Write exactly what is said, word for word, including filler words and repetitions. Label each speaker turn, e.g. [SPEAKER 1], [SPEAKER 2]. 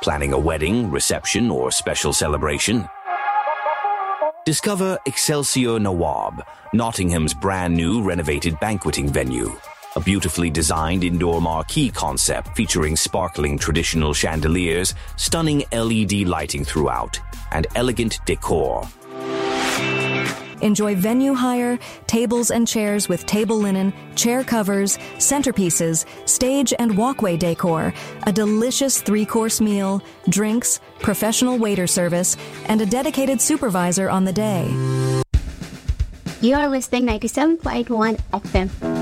[SPEAKER 1] planning a wedding, reception, or special celebration? Discover Excelsior Nawab, Nottingham's brand new renovated banqueting venue. A beautifully designed indoor marquee concept featuring sparkling traditional chandeliers, stunning L E D lighting throughout, and elegant decor.
[SPEAKER 2] Enjoy venue hire, tables and chairs with table linen, chair covers, centerpieces, stage and walkway decor, a delicious three-course meal, drinks, professional waiter service, and a dedicated supervisor on the day.
[SPEAKER 3] You are listening ninety-seven point one F M.